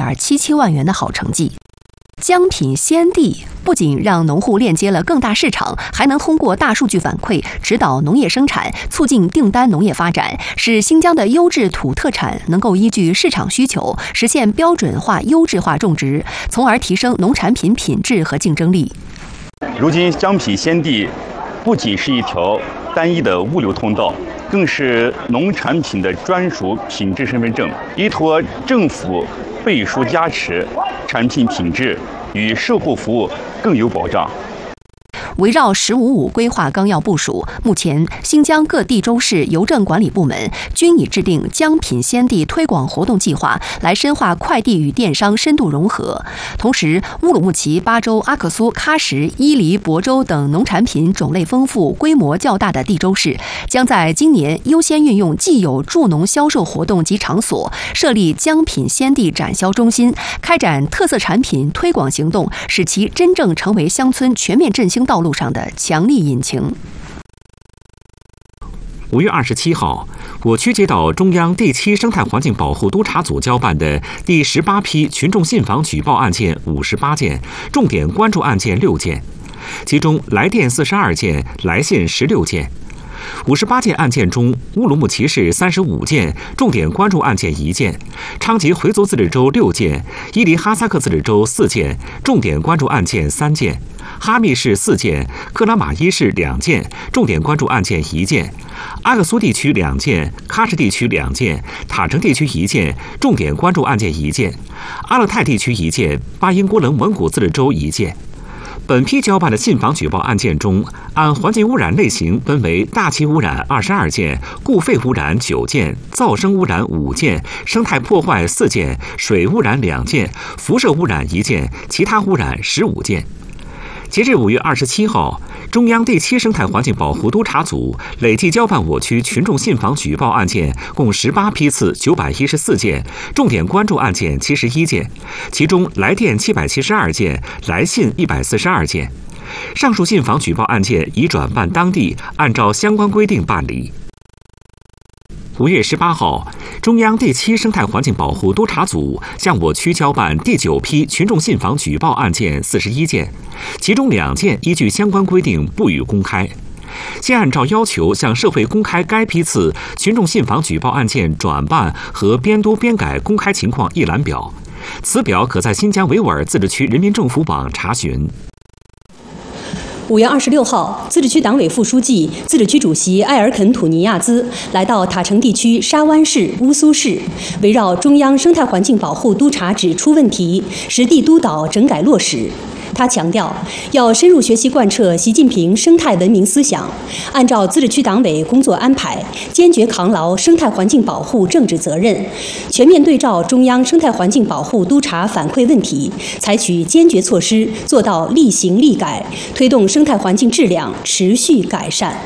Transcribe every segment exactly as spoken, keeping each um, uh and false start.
点七七万元的好成绩。江品鲜地不仅让农户链接了更大市场，还能通过大数据反馈指导农业生产，促进订单农业发展，使新疆的优质土特产能够依据市场需求实现标准化、优质化种植，从而提升农产品品质和竞争力。 如今，江品鲜地不仅是一条单一的物流通道，更是农产品的专属品质身份证，依托政府背书加持，产品品质与售后服务更有保障。 围绕“十五五”规划纲要部署，目前新疆各地州市邮政管理部门均已制定江品鲜地推广活动计划，来深化快递与电商深度融合。同时，乌鲁木齐、巴州、阿克苏、喀什、伊犁、亳州等农产品种类丰富、规模较大的地州市，将在今年优先运用既有助农销售活动及场所，设立江品鲜地展销中心，开展特色产品推广行动，使其真正成为乡村全面振兴道路上的强力引擎。 五月二十七号，我区接到中央第七生态环境保护督察组交办的第十八批群众信访举报案件五十八件，重点关注案件六件，其中来电四十二件，来信十六件。五十八件案件中，乌鲁木齐市三十五件，重点关注案件一件；昌吉回族自治州六件，伊犁哈萨克自治州四件，重点关注案件三件；哈密市四件，克拉玛依市两件，重点关注案件一件；阿克苏地区两件，喀什地区两件，塔城地区一件，重点关注案件一件；阿勒泰地区一件，巴音郭楞蒙古自治州一件。本批交办的信访举报案件中，按环境污染类型分为大气污染二十二件，固废污染九件，噪声污染五件，生态破坏四件，水污染两件，辐射污染一件，其他污染十五件。截至五月二十七号，中央第七生态环境保护督察组累计交办我区群众信访举报案件共十八批次九百一十四件，重点关注案件七十一件，其中来电七百七十二件，来信一百四十二件。上述信访举报案件已转办当地，按照相关规定办理。五月十八号，中央第七生态环境保护督察组向我区交办第九批群众信访举报案件四十一件，其中两件依据相关规定不予公开。现按照要求向社会公开该批次群众信访举报案件转办和编督编改公开情况一览表，此表可在新疆维吾尔自治区人民政府网查询。 五月二十六号，自治区党委副书记、自治区主席埃尔肯·土尼亚兹来到塔城地区沙湾市、乌苏市，围绕中央生态环境保护督察指出问题，实地督导整改落实。他强调，要深入学习贯彻习近平生态文明思想，按照自治区党委工作安排，坚决扛牢生态环境保护政治责任，全面对照中央生态环境保护督察反馈问题，采取坚决措施，做到立行立改，推动生态环境质量持续改善。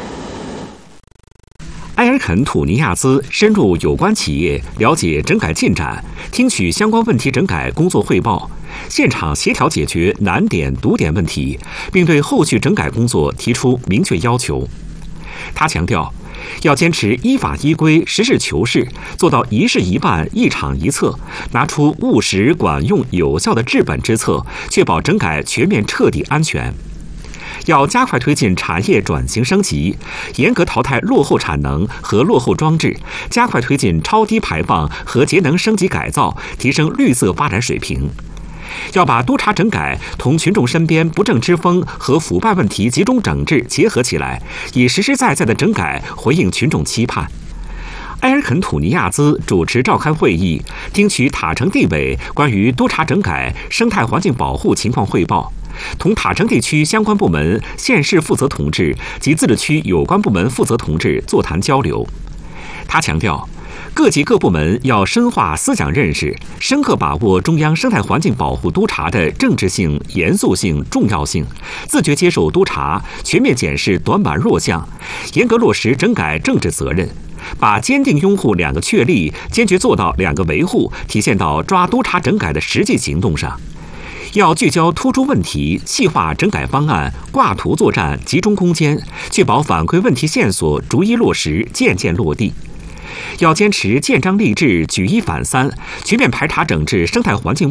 埃尔肯·土尼亚兹深入有关企业，了解整改进展，听取相关问题整改工作汇报，现场协调解决难点堵点问题，并对后续整改工作提出明确要求。他强调，要坚持依法依规、实事求是，做到一事一办、一场一策，拿出务实、管用、有效的治本之策，确保整改全面彻底安全。要加快推进产业转型升级，严格淘汰落后产能和落后装置，加快推进超低排放和节能升级改造，提升绿色发展水平。要把督察整改同群众身边不正之风和腐败问题集中整治结合起来，以实实在在的整改回应群众期盼。埃尔肯·土尼亚兹主持召开会议，听取塔城地委关于督察整改生态环境保护情况汇报，同塔城地区相关部门、县市负责同志及自治区有关部门负责同志座谈交流。他强调，各级各部门要深化思想认识，深刻把握中央生态环境保护督察的政治性、严肃性、重要性，自觉接受督察，全面检视短板弱项，严格落实整改政治责任，把坚定拥护两个确立、坚决做到两个维护体现到抓督察整改的实际行动上。要聚焦突出问题，细化整改方案，挂图作战，集中攻坚，确保反馈问题线索逐一落实，件件落地。要坚持建章立制、举一反三，全面排查整治生态环境